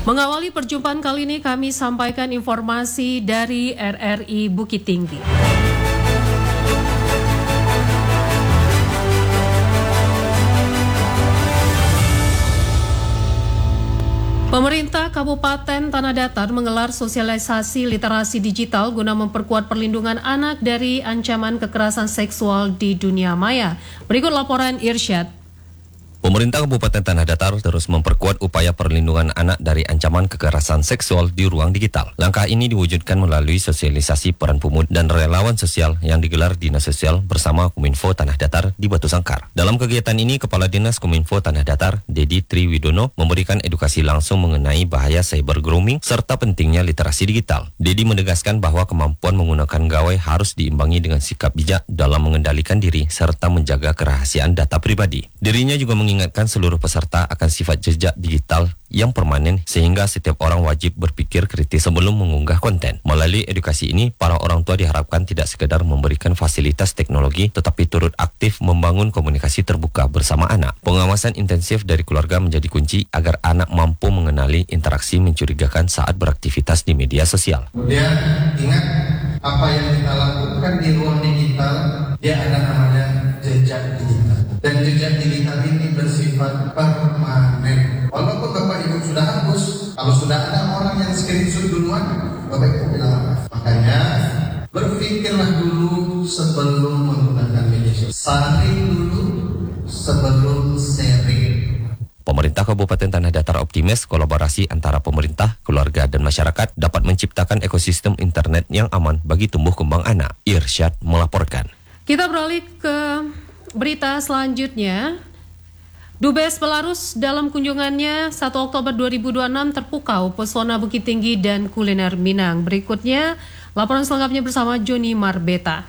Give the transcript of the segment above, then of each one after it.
Mengawali perjumpaan kali ini kami sampaikan informasi dari RRI Bukit Tinggi. Pemerintah Kabupaten Tanah Datar menggelar sosialisasi literasi digital guna memperkuat perlindungan anak dari ancaman kekerasan seksual di dunia maya. Berikut laporan Irsyad. Pemerintah Kabupaten Tanah Datar terus memperkuat upaya perlindungan anak dari ancaman kekerasan seksual di ruang digital. Langkah ini diwujudkan melalui sosialisasi peran pemud dan relawan sosial yang digelar Dinas Sosial bersama Kominfo Tanah Datar di Batu Sangkar. Dalam kegiatan ini, Kepala Dinas Kominfo Tanah Datar, Dedi Triwidono, memberikan edukasi langsung mengenai bahaya cyber grooming serta pentingnya literasi digital. Dedi menegaskan bahwa kemampuan menggunakan gawai harus diimbangi dengan sikap bijak dalam mengendalikan diri serta menjaga kerahasiaan data pribadi. Dirinya juga mengingatkan seluruh peserta akan sifat jejak digital yang permanen sehingga setiap orang wajib berpikir kritis sebelum mengunggah konten. Melalui edukasi ini, para orang tua diharapkan tidak sekedar memberikan fasilitas teknologi tetapi turut aktif membangun komunikasi terbuka bersama anak. Pengawasan intensif dari keluarga menjadi kunci agar anak mampu mengenali interaksi mencurigakan saat beraktivitas di media sosial. Kemudian ingat apa yang kita lakukan di ruang digital, dia ada namanya jejak digital. Dan jejak digital ini bersifat permanen. Walaupun Bapak Ibu sudah hapus, kalau sudah ada orang yang screenshot duluan, Bapak Ibu bilang apa? Makanya berpikirlah dulu sebelum menggunakan media sosial. Saring dulu sebelum sharing. Pemerintah Kabupaten Tanah Datar optimis kolaborasi antara pemerintah, keluarga, dan masyarakat dapat menciptakan ekosistem internet yang aman bagi tumbuh kembang anak. Irsyad melaporkan. Kita beralih ke berita selanjutnya. Dubes Belarus dalam kunjungannya 1 Oktober 2026 terpukau pesona Bukit Tinggi dan kuliner Minang. Berikutnya laporan selengkapnya bersama Joni Marbeta.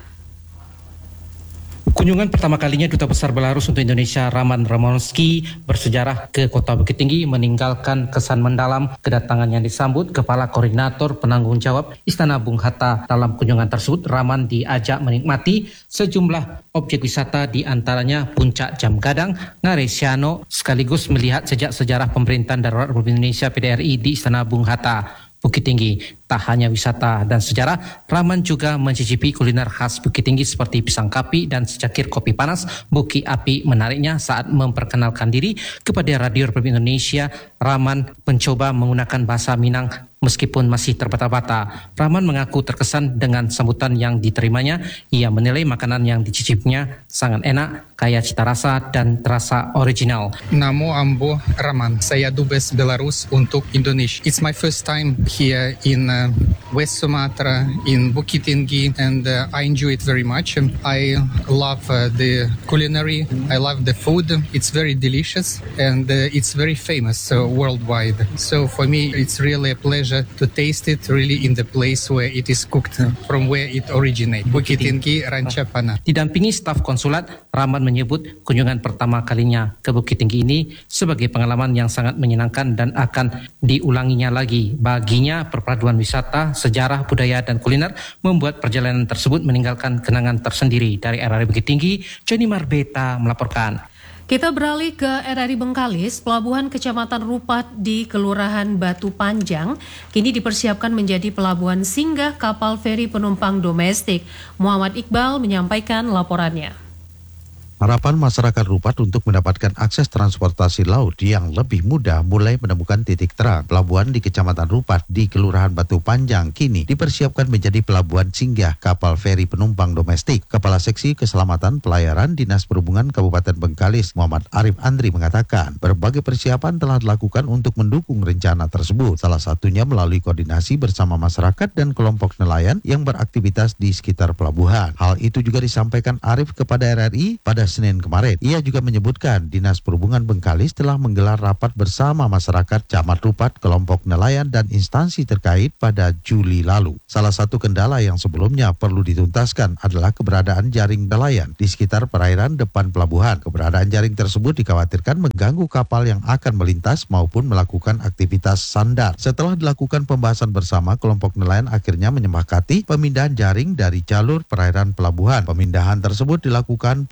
Kunjungan pertama kalinya Duta Besar Belarus untuk Indonesia Roman Romanowski bersejarah ke Kota Bukit Tinggi meninggalkan kesan mendalam. Kedatangan yang disambut Kepala Koordinator Penanggung Jawab Istana Bung Hatta. Dalam kunjungan tersebut, Raman diajak menikmati sejumlah objek wisata, di antaranya Puncak Jam Gadang, Ngaresiano, sekaligus melihat sejak sejarah pemerintahan darurat Republik Indonesia PDRI di Istana Bung Hatta, Bukit Tinggi. Tak hanya wisata dan sejarah, Raman juga mencicipi kuliner khas Bukit Tinggi seperti pisang kapi dan secakir kopi panas. Buki Api menariknya saat memperkenalkan diri kepada Radio Republik Indonesia. Raman mencoba menggunakan bahasa Minang meskipun masih terbata-bata. Raman mengaku terkesan dengan sambutan yang diterimanya. Ia menilai makanan yang dicicipnya sangat enak, kaya cita rasa dan terasa original. Namo Ambo Raman, saya Dubes Belarus untuk Indonesia. It's my first time here in West Sumatra, in Bukit Tinggi, and I enjoy it very much. I love the culinary, I love the food. It's very delicious and it's very famous worldwide. So for me, it's really a pleasure to taste it really in the place where it is cooked, from where it originates. Bukit Tinggi, Ranca Pana. Didampingi staf konsulat, Raman menyebut kunjungan pertama kalinya ke Bukit Tinggi ini sebagai pengalaman yang sangat menyenangkan dan akan diulanginya lagi. Baginya, perpaduan wisata, sejarah, budaya, dan kuliner membuat perjalanan tersebut meninggalkan kenangan tersendiri. Dari RRI Bukit Tinggi, Joni Marbeta melaporkan. Kita beralih ke RRI Bengkalis. Pelabuhan Kecamatan Rupat di Kelurahan Batu Panjang kini dipersiapkan menjadi pelabuhan singgah kapal feri penumpang domestik. Muhammad Iqbal menyampaikan laporannya. Harapan masyarakat Rupat untuk mendapatkan akses transportasi laut yang lebih mudah mulai menemukan titik terang. Pelabuhan di Kecamatan Rupat di Kelurahan Batu Panjang kini dipersiapkan menjadi pelabuhan singgah kapal feri penumpang domestik. Kepala Seksi Keselamatan Pelayaran Dinas Perhubungan Kabupaten Bengkalis, Muhammad Arif Andri mengatakan, berbagai persiapan telah dilakukan untuk mendukung rencana tersebut. Salah satunya melalui koordinasi bersama masyarakat dan kelompok nelayan yang beraktivitas di sekitar pelabuhan. Hal itu juga disampaikan Arif kepada RRI pada Senin kemarin. Ia juga menyebutkan Dinas Perhubungan Bengkalis telah menggelar rapat bersama masyarakat Camat Rupat, kelompok nelayan dan instansi terkait pada Juli lalu. Salah satu kendala yang sebelumnya perlu dituntaskan adalah keberadaan jaring nelayan di sekitar perairan depan pelabuhan. Keberadaan jaring tersebut dikhawatirkan mengganggu kapal yang akan melintas maupun melakukan aktivitas sandar. Setelah dilakukan pembahasan bersama, kelompok nelayan akhirnya menyepakati pemindahan jaring dari jalur perairan pelabuhan. Pemindahan tersebut dilakukan pada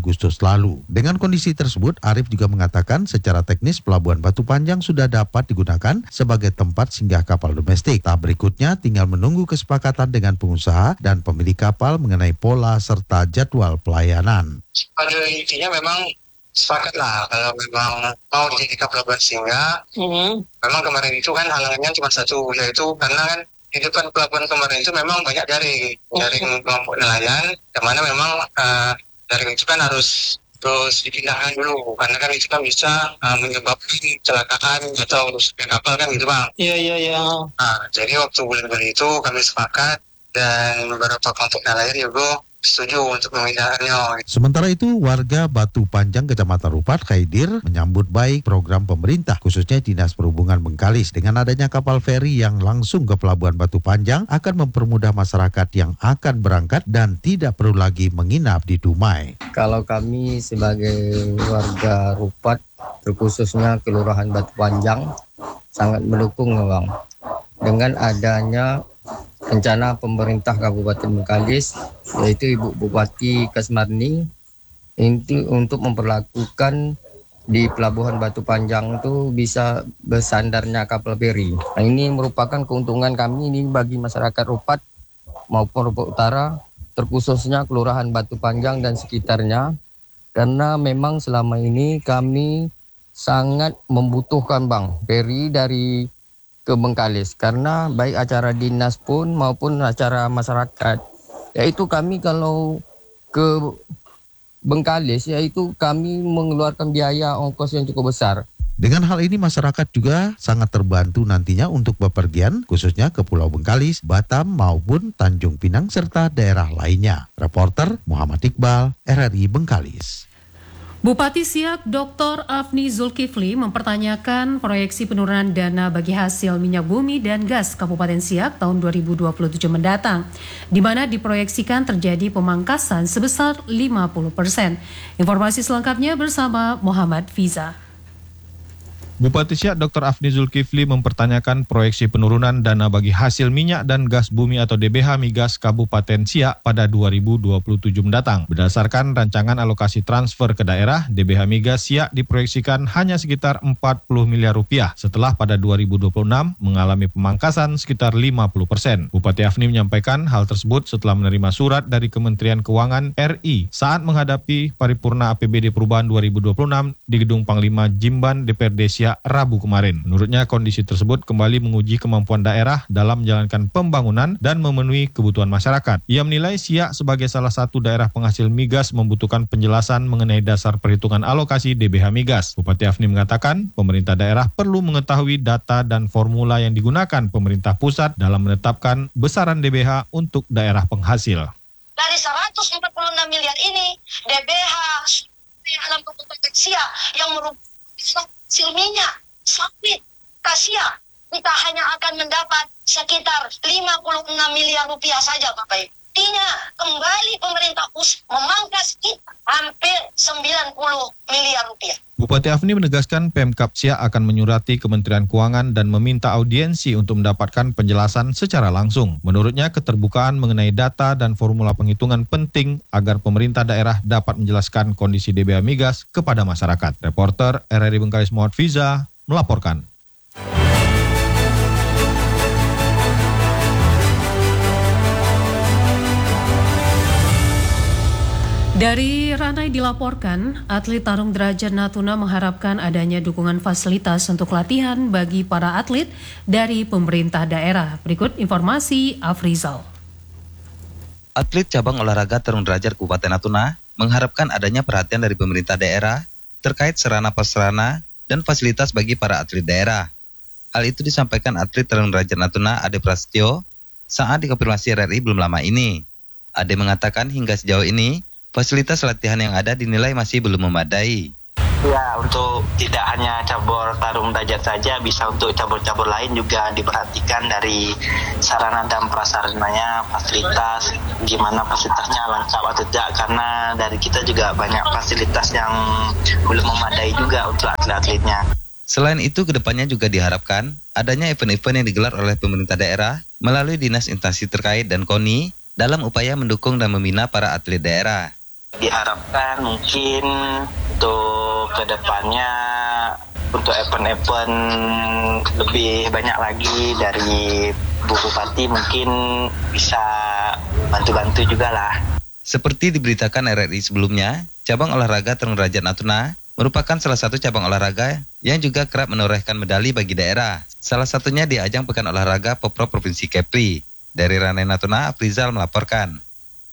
Agustus lalu. Dengan kondisi tersebut, Arif juga mengatakan secara teknis Pelabuhan Batu Panjang sudah dapat digunakan sebagai tempat singgah kapal domestik. Tahap berikutnya tinggal menunggu kesepakatan dengan pengusaha dan pemilik kapal mengenai pola serta jadwal pelayanan. Pada intinya memang sepakat lah kalau memang mau dijadikan pelabuhan singgah. Memang kemarin itu kan halangannya cuma satu, yaitu karena kan di depan pelabuhan kemarin itu memang banyak jaring kelompok nelayan, yang mana memang jaring itu kan harus terus dipindahkan dulu, karena kan itu kan bisa menyebabkan kecelakaan atau rusaknya kapal kan gitu Bang. Iya. Nah, jadi waktu bulan itu kami sepakat dan beberapa kelompok nelayan juga setuju untuk memindahkannya. Sementara itu, warga Batu Panjang, Kecamatan Rupat, Khaidir, menyambut baik program pemerintah, khususnya Dinas Perhubungan Bengkalis. Dengan adanya kapal feri yang langsung ke Pelabuhan Batu Panjang akan mempermudah masyarakat yang akan berangkat dan tidak perlu lagi menginap di Dumai. Kalau kami sebagai warga Rupat, terkhususnya Kelurahan Batu Panjang, sangat mendukung Bang. Dengan adanya rencana pemerintah Kabupaten Bengkalis, yaitu Ibu Bupati Kasmarni, untuk memperlakukan di Pelabuhan Batu Panjang itu bisa bersandarnya kapal feri. Nah, ini merupakan keuntungan kami ini bagi masyarakat Rupat maupun Rupat Utara, terkhususnya Kelurahan Batu Panjang dan sekitarnya, karena memang selama ini kami sangat membutuhkan Bang feri dari ke Bengkalis, karena baik acara dinas pun maupun acara masyarakat, yaitu kami kalau ke Bengkalis yaitu kami mengeluarkan biaya ongkos yang cukup besar. Dengan hal ini masyarakat juga sangat terbantu nantinya untuk bepergian khususnya ke Pulau Bengkalis, Batam maupun Tanjung Pinang serta daerah lainnya. Reporter Muhammad Iqbal, RRI Bengkalis. Bupati Siak Dr. Afni Zulkifli mempertanyakan proyeksi penurunan dana bagi hasil minyak bumi dan gas Kabupaten Siak tahun 2027 mendatang, di mana diproyeksikan terjadi pemangkasan sebesar 50%. Informasi selengkapnya bersama Muhammad Fiza. Bupati Siak Dr. Afni Zulkifli mempertanyakan proyeksi penurunan dana bagi hasil minyak dan gas bumi atau DBH Migas Kabupaten Siak pada 2027 mendatang. Berdasarkan rancangan alokasi transfer ke daerah, DBH Migas Siak diproyeksikan hanya sekitar 40 miliar rupiah setelah pada 2026 mengalami pemangkasan sekitar 50%. Bupati Afni menyampaikan hal tersebut setelah menerima surat dari Kementerian Keuangan RI saat menghadapi paripurna APBD Perubahan 2026 di Gedung Panglima Jimban DPRD Siak Rabu kemarin. Menurutnya kondisi tersebut kembali menguji kemampuan daerah dalam menjalankan pembangunan dan memenuhi kebutuhan masyarakat. Ia menilai Siak sebagai salah satu daerah penghasil migas membutuhkan penjelasan mengenai dasar perhitungan alokasi DBH Migas. Bupati Afni mengatakan pemerintah daerah perlu mengetahui data dan formula yang digunakan pemerintah pusat dalam menetapkan besaran DBH untuk daerah penghasil. Dari 146 miliar ini, DBH alam Kabupaten Siak yang merupakan hasil minyak, sawit, kasia, kita hanya akan mendapat sekitar 56 miliar rupiah saja Bapak Ibu. Artinya kembali pemerintah pusat memangkas kita hampir 90 miliar rupiah. Bupati Afni menegaskan Pemkab Siak akan menyurati Kementerian Keuangan dan meminta audiensi untuk mendapatkan penjelasan secara langsung. Menurutnya keterbukaan mengenai data dan formula penghitungan penting agar pemerintah daerah dapat menjelaskan kondisi DBH Migas kepada masyarakat. Reporter RRI Bengkalis Muhammad Fiza melaporkan. Dari Ranai dilaporkan, atlet tarung derajat Natuna mengharapkan adanya dukungan fasilitas untuk latihan bagi para atlet dari pemerintah daerah. Berikut informasi Afrizal. Atlet cabang olahraga tarung derajat Kabupaten Natuna mengharapkan adanya perhatian dari pemerintah daerah terkait sarana-prasarana dan fasilitas bagi para atlet daerah. Hal itu disampaikan atlet tarung derajat Natuna Ade Prasetyo saat dikonfirmasi RRI belum lama ini. Ade mengatakan hingga sejauh ini fasilitas latihan yang ada dinilai masih belum memadai. Ya, untuk tidak hanya cabur tarung derajat saja, bisa untuk cabur-cabur lain juga diperhatikan dari sarana dan prasarananya, fasilitas, gimana fasilitasnya lengkap atau tidak, karena dari kita juga banyak fasilitas yang belum memadai juga untuk atlet-atletnya. Selain itu, kedepannya juga diharapkan adanya event-event yang digelar oleh pemerintah daerah melalui dinas instansi terkait dan KONI dalam upaya mendukung dan membina para atlet daerah. Diharapkan mungkin untuk kedepannya untuk event-event lebih banyak lagi dari Bu Bupati mungkin bisa bantu-bantu juga lah. Seperti diberitakan RRI sebelumnya, cabang olahraga Tarung Derajat Natuna merupakan salah satu cabang olahraga yang juga kerap menorehkan medali bagi daerah. Salah satunya di ajang Pekan Olahraga Pemprov Provinsi Kepri. Dari Ranai Natuna, Afrizal melaporkan.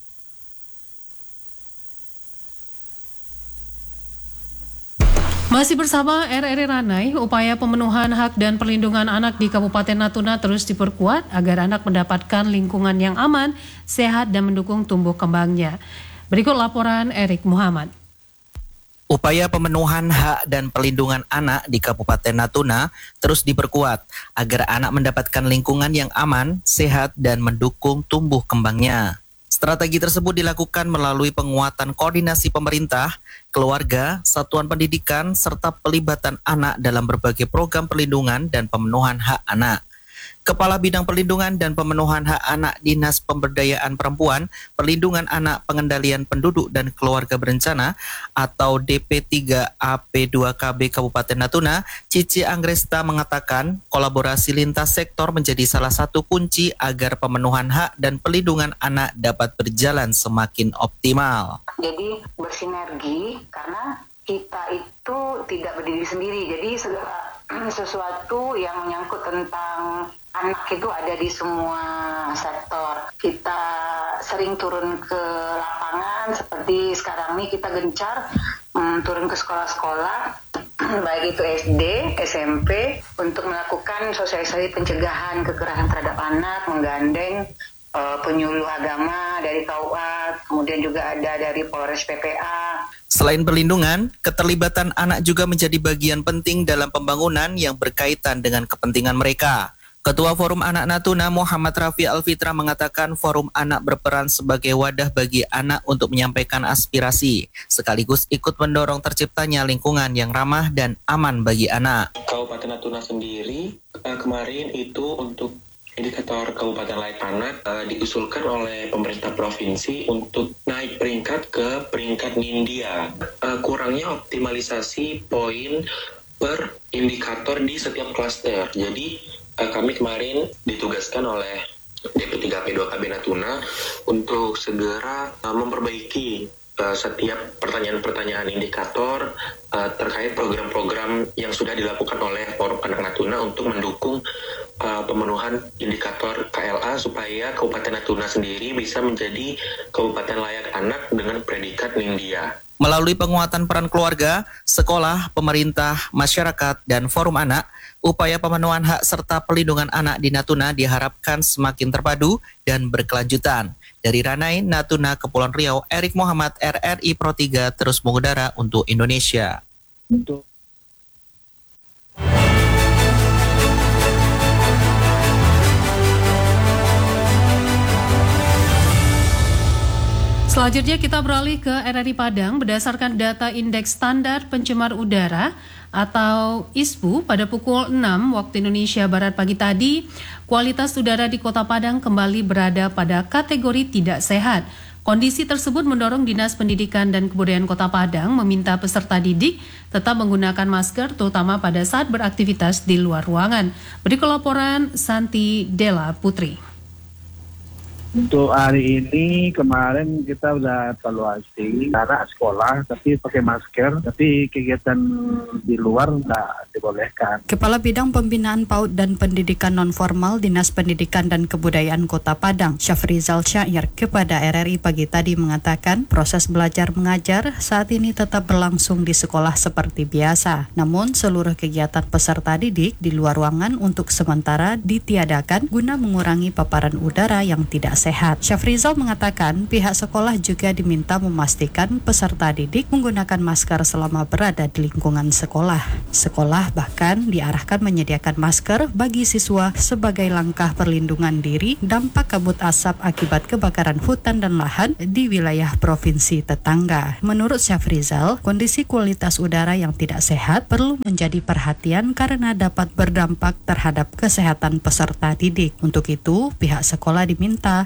Masih bersama RRI Ranai, upaya pemenuhan hak dan perlindungan anak di Kabupaten Natuna terus diperkuat agar anak mendapatkan lingkungan yang aman, sehat, dan mendukung tumbuh kembangnya. Berikut laporan Erik Muhammad. Upaya pemenuhan hak dan perlindungan anak di Kabupaten Natuna terus diperkuat agar anak mendapatkan lingkungan yang aman, sehat, dan mendukung tumbuh kembangnya. Strategi tersebut dilakukan melalui penguatan koordinasi pemerintah, keluarga, satuan pendidikan, serta pelibatan anak dalam berbagai program perlindungan dan pemenuhan hak anak. Kepala Bidang Perlindungan dan Pemenuhan Hak Anak Dinas Pemberdayaan Perempuan, Perlindungan Anak, Pengendalian Penduduk dan Keluarga Berencana atau DP3AP2KB Kabupaten Natuna, Cici Anggresta mengatakan kolaborasi lintas sektor menjadi salah satu kunci agar pemenuhan hak dan perlindungan anak dapat berjalan semakin optimal. Jadi bersinergi karena kita itu tidak berdiri sendiri, jadi segala sesuatu yang menyangkut tentang anak itu ada di semua sektor. Kita sering turun ke lapangan, seperti sekarang nih kita gencar turun ke sekolah-sekolah, baik itu SD, SMP, untuk melakukan sosialisasi pencegahan kekerasan terhadap anak, menggandeng penyuluh agama dari KUA, kemudian juga ada dari Polres PPA. Selain perlindungan, keterlibatan anak juga menjadi bagian penting dalam pembangunan yang berkaitan dengan kepentingan mereka. Ketua Forum Anak Natuna Muhammad Rafi Alfitra mengatakan Forum Anak berperan sebagai wadah bagi anak untuk menyampaikan aspirasi, sekaligus ikut mendorong terciptanya lingkungan yang ramah dan aman bagi anak. Kabupaten Natuna sendiri kemarin itu untuk indikator Kabupaten Layak Anak diusulkan oleh pemerintah provinsi untuk naik peringkat ke peringkat Nindya. Kurangnya optimalisasi poin per indikator di setiap klaster. Jadi kami kemarin ditugaskan oleh DP3AP2KB Natuna untuk segera memperbaiki setiap pertanyaan-pertanyaan indikator terkait program-program yang sudah dilakukan oleh Forum Anak Natuna untuk mendukung pemenuhan indikator KLA supaya Kabupaten Natuna sendiri bisa menjadi Kabupaten Layak Anak dengan predikat Nindya. Melalui penguatan peran keluarga, sekolah, pemerintah, masyarakat, dan Forum Anak, upaya pemenuhan hak serta perlindungan anak di Natuna diharapkan semakin terpadu dan berkelanjutan. Dari Ranai, Natuna, Kepulauan Riau, Erik Muhammad, RRI Pro 3 terus mengudara untuk Indonesia. Selanjutnya kita beralih ke RRI Padang. Berdasarkan data Indeks Standar Pencemar Udara atau ISPU pada pukul 6 waktu Indonesia Barat pagi tadi, kualitas udara di Kota Padang kembali berada pada kategori tidak sehat. Kondisi tersebut mendorong Dinas Pendidikan dan Kebudayaan Kota Padang meminta peserta didik tetap menggunakan masker terutama pada saat beraktivitas di luar ruangan. Berikut laporan Santi Della Putri. Untuk hari ini kemarin kita udah evaluasi anak sekolah tapi pakai masker, tapi kegiatan di luar nggak dibolehkan. Kepala Bidang Pembinaan PAUD dan Pendidikan Nonformal Dinas Pendidikan dan Kebudayaan Kota Padang, Syafrizal Syair kepada RRI pagi tadi mengatakan proses belajar mengajar saat ini tetap berlangsung di sekolah seperti biasa. Namun seluruh kegiatan peserta didik di luar ruangan untuk sementara ditiadakan guna mengurangi paparan udara yang tidak sehat. Syafrizal mengatakan pihak sekolah juga diminta memastikan peserta didik menggunakan masker selama berada di lingkungan sekolah. Sekolah bahkan diarahkan menyediakan masker bagi siswa sebagai langkah perlindungan diri dampak kabut asap akibat kebakaran hutan dan lahan di wilayah provinsi tetangga. Menurut Syafrizal, kondisi kualitas udara yang tidak sehat perlu menjadi perhatian karena dapat berdampak terhadap kesehatan peserta didik. Untuk itu, pihak sekolah diminta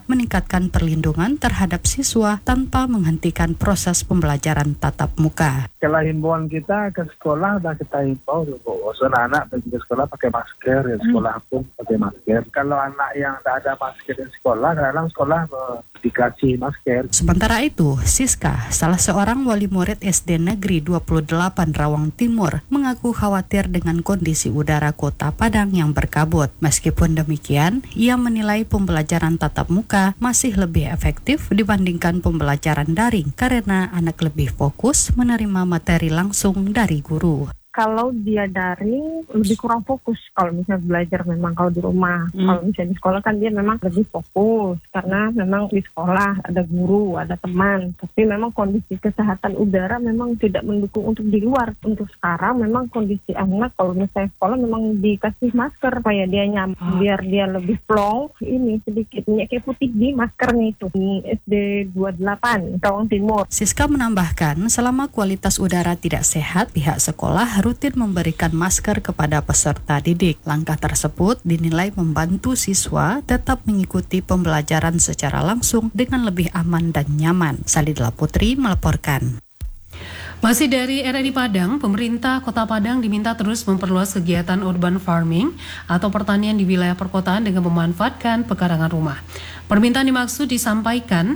muka meningkatkan perlindungan terhadap siswa tanpa menghentikan proses pembelajaran tatap muka. Kalau himbauan kita ke sekolah dan kita himbau anak pergi ke sekolah pakai masker, ya sekolah pun pakai masker. Kalau anak yang tidak ada masker di sekolah, dalam sekolah dikasih masker. Sementara itu, Siska, salah seorang wali murid SD Negeri 28 Rawang Timur, mengaku khawatir dengan kondisi udara Kota Padang yang berkabut. Meskipun demikian, ia menilai pembelajaran tatap muka masih lebih efektif dibandingkan pembelajaran daring karena anak lebih fokus menerima materi langsung dari guru. Kalau dia daring lebih kurang fokus kalau misalnya belajar memang kalau di rumah. Kalau misalnya di sekolah kan dia memang lebih fokus karena memang di sekolah ada guru, ada teman. Tapi memang kondisi kesehatan udara memang tidak mendukung untuk di luar. Untuk sekarang memang kondisi anak kalau misalnya sekolah memang dikasih masker supaya dia nyaman, biar dia lebih plong. Ini sedikit minyak kayu putih di maskernya itu. Di SD 28 Rawang Timur. Siska menambahkan selama kualitas udara tidak sehat, pihak sekolah rutin memberikan masker kepada peserta didik. Langkah tersebut dinilai membantu siswa tetap mengikuti pembelajaran secara langsung dengan lebih aman dan nyaman. Salidla Putri melaporkan. Masih dari RRI Padang, pemerintah Kota Padang diminta terus memperluas kegiatan urban farming atau pertanian di wilayah perkotaan dengan memanfaatkan pekarangan rumah. Permintaan dimaksud disampaikan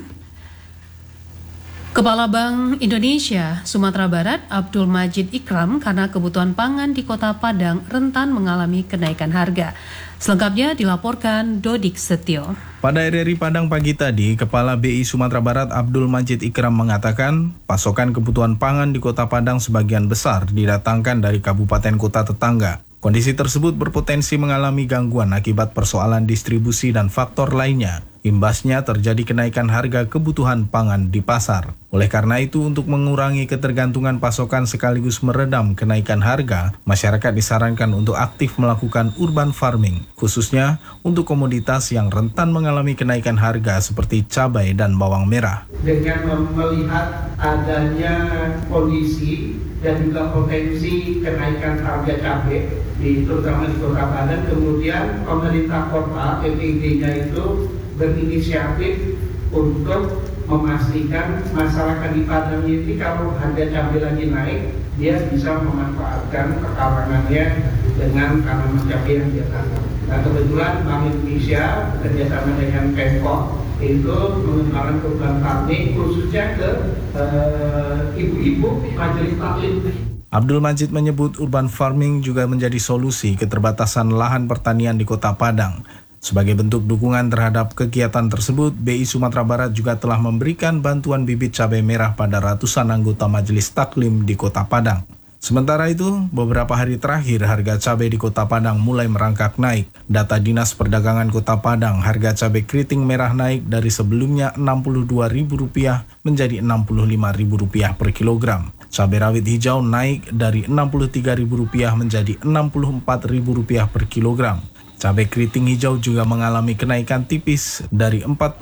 Kepala Bank Indonesia Sumatera Barat Abdul Majid Ikram karena kebutuhan pangan di Kota Padang rentan mengalami kenaikan harga. Selengkapnya dilaporkan Dodik Setio. Pada RRI Padang pagi tadi, Kepala BI Sumatera Barat Abdul Majid Ikram mengatakan pasokan kebutuhan pangan di Kota Padang sebagian besar didatangkan dari kabupaten kota tetangga. Kondisi tersebut berpotensi mengalami gangguan akibat persoalan distribusi dan faktor lainnya. Imbasnya terjadi kenaikan harga kebutuhan pangan di pasar. Oleh karena itu, untuk mengurangi ketergantungan pasokan sekaligus meredam kenaikan harga, masyarakat disarankan untuk aktif melakukan urban farming, khususnya untuk komoditas yang rentan mengalami kenaikan harga seperti cabai dan bawang merah. Dengan melihat adanya kondisi dan juga potensi kenaikan harga cabai, terutama di Kota Padang, kemudian pemerintah kota, PPD-nya itu berinisiatif untuk memastikan masyarakat di Padang ini kalau harga cabai lagi naik, dia bisa memanfaatkan pekarangannya dengan tanaman cabai yang dia tanam. Nah, kebetulan Bank Indonesia bekerjasama dengan Pemkot itu mengembangkan program farming khususnya ke ibu-ibu majelis taklim. Abdul Majid menyebut urban farming juga menjadi solusi keterbatasan lahan pertanian di Kota Padang. Sebagai bentuk dukungan terhadap kegiatan tersebut, BI Sumatera Barat juga telah memberikan bantuan bibit cabai merah pada ratusan anggota Majelis Taklim di Kota Padang. Sementara itu, beberapa hari terakhir harga cabai di Kota Padang mulai merangkak naik. Data Dinas Perdagangan Kota Padang, harga cabai keriting merah naik dari sebelumnya Rp62.000 menjadi Rp65.000 per kilogram. Cabai rawit hijau naik dari Rp63.000 menjadi Rp64.000 per kilogram. Cabai keriting hijau juga mengalami kenaikan tipis dari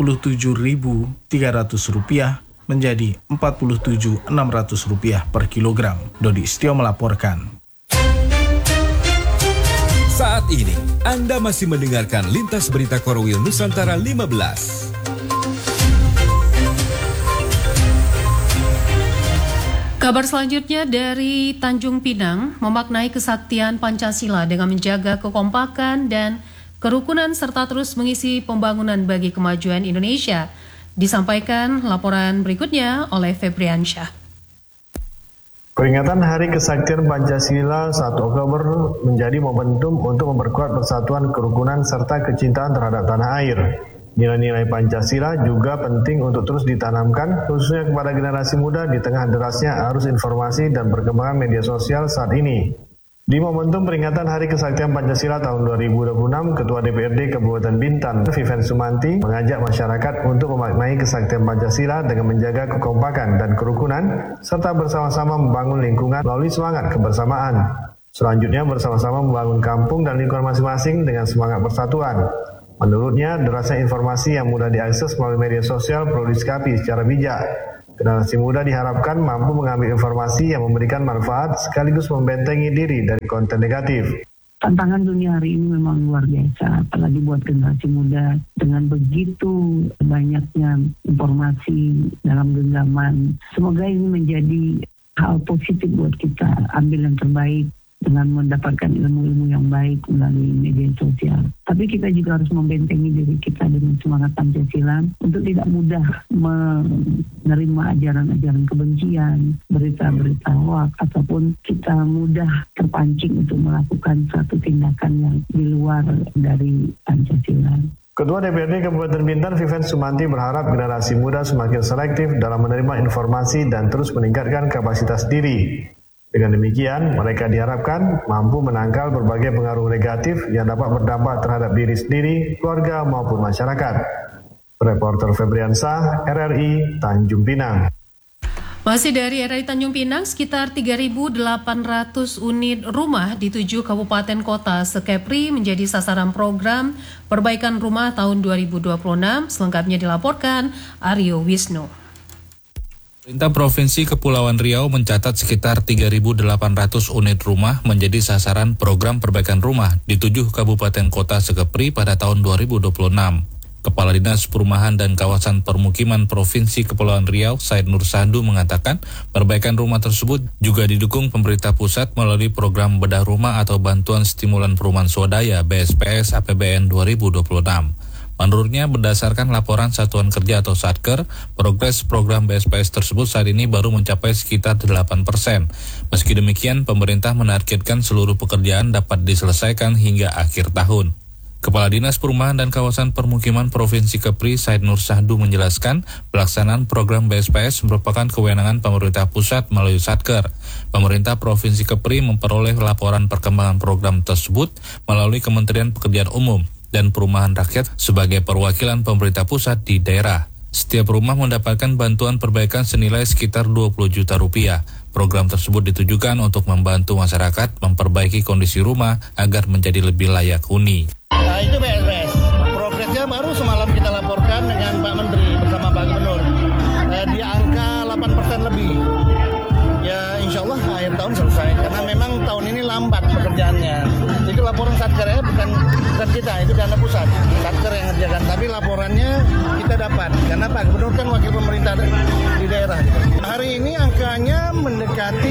Rp47.300 menjadi Rp47.600 per kilogram. Dodi Setio melaporkan. Saat ini, Anda masih mendengarkan Lintas Berita Korwil Nusantara 15. Kabar selanjutnya dari Tanjung Pinang, memaknai kesaktian Pancasila dengan menjaga kekompakan dan kerukunan serta terus mengisi pembangunan bagi kemajuan Indonesia. Disampaikan laporan berikutnya oleh Febriansyah. Peringatan Hari Kesaktian Pancasila 1 Oktober menjadi momentum untuk memperkuat persatuan, kerukunan, serta kecintaan terhadap tanah air. Nilai-nilai Pancasila juga penting untuk terus ditanamkan, khususnya kepada generasi muda di tengah derasnya arus informasi dan perkembangan media sosial saat ini. Di momentum peringatan Hari Kesaktian Pancasila tahun 2026, Ketua DPRD Kabupaten Bintan, Vivian Sumanti, mengajak masyarakat untuk memaknai kesaktian Pancasila dengan menjaga kekompakan dan kerukunan, serta bersama-sama membangun lingkungan melalui semangat kebersamaan. Selanjutnya bersama-sama membangun kampung dan lingkungan masing-masing dengan semangat persatuan. Menurutnya, derasnya informasi yang mudah diakses melalui media sosial perlu disikapi secara bijak. Generasi muda diharapkan mampu mengambil informasi yang memberikan manfaat sekaligus membentengi diri dari konten negatif. tantangan dunia hari ini memang luar biasa, apalagi buat generasi muda dengan begitu banyaknya informasi dalam genggaman. Semoga ini menjadi hal positif buat kita, ambil yang terbaik dengan mendapatkan ilmu-ilmu yang baik melalui media sosial. Tapi kita juga harus membentengi diri kita dengan semangat Pancasila untuk tidak mudah menerima ajaran-ajaran kebencian, berita-berita hoax, ataupun kita mudah terpancing untuk melakukan suatu tindakan yang di luar dari Pancasila. Ketua DPRD Kabupaten Bintan, Vivian Sumanti, berharap generasi muda semakin selektif dalam menerima informasi dan terus meningkatkan kapasitas diri. Dengan demikian, mereka diharapkan mampu menangkal berbagai pengaruh negatif yang dapat berdampak terhadap diri sendiri, keluarga maupun masyarakat. Reporter Febriansah, RRI, Tanjung Pinang. Masih dari RRI Tanjung Pinang, sekitar 3.800 unit rumah di 7 kabupaten kota se-Kepri menjadi sasaran program perbaikan rumah tahun 2026. Selengkapnya dilaporkan Aryo Wisnu. Pemerintah Provinsi Kepulauan Riau mencatat sekitar 3.800 unit rumah menjadi sasaran program perbaikan rumah di 7 kabupaten kota se-Kepri pada tahun 2026. Kepala Dinas Perumahan dan Kawasan Permukiman Provinsi Kepulauan Riau, Said Nur Sahdu, mengatakan perbaikan rumah tersebut juga didukung pemerintah pusat melalui program bedah rumah atau bantuan stimulan perumahan swadaya BSPS APBN 2026. Menurutnya, berdasarkan laporan Satuan Kerja atau Satker, progres program BSPS tersebut saat ini baru mencapai sekitar 8%. Meski demikian, pemerintah menargetkan seluruh pekerjaan dapat diselesaikan hingga akhir tahun. Kepala Dinas Perumahan dan Kawasan Permukiman Provinsi Kepri, Said Nur Sahdu, menjelaskan pelaksanaan program BSPS merupakan kewenangan pemerintah pusat melalui Satker. Pemerintah Provinsi Kepri memperoleh laporan perkembangan program tersebut melalui Kementerian Pekerjaan Umum dan Perumahan Rakyat sebagai perwakilan pemerintah pusat di daerah. Setiap rumah mendapatkan bantuan perbaikan senilai sekitar 20 juta rupiah. Program tersebut ditujukan untuk membantu masyarakat memperbaiki kondisi rumah agar menjadi lebih layak huni. Nah, itu BSPS. Progresnya baru semalam kita laporkan dengan Pak Menteri bersama Pak Gubernur. Di angka 8% lebih. Ya insya Allah akhir tahun selesai. Karena memang tahun ini lambat pekerjaannya. Itu laporan Satker ya, bukan kita, itu dana pusat. Satker yang ngerjakan, tapi laporannya kita dapat. Karena Pak Gubernur kan wakil pemerintah di daerah. Hari ini angkanya mendekati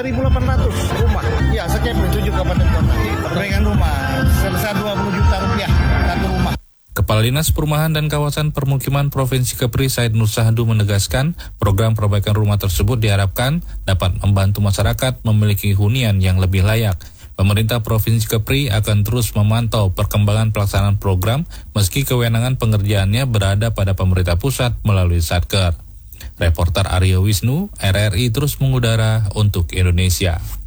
3.800 rumah. Ya, se-Kepri 7 kabupaten kota. Perbaikan rumah, sebesar 20 juta rupiah satu rumah. Kepala Dinas Perumahan dan Kawasan Permukiman Provinsi Kepri, Said Nur Sahdu, menegaskan program perbaikan rumah tersebut diharapkan dapat membantu masyarakat memiliki hunian yang lebih layak. Pemerintah Provinsi Kepri akan terus memantau perkembangan pelaksanaan program meski kewenangan pengerjaannya berada pada pemerintah pusat melalui Satker. Reporter Aryo Wisnu, RRI terus mengudara untuk Indonesia.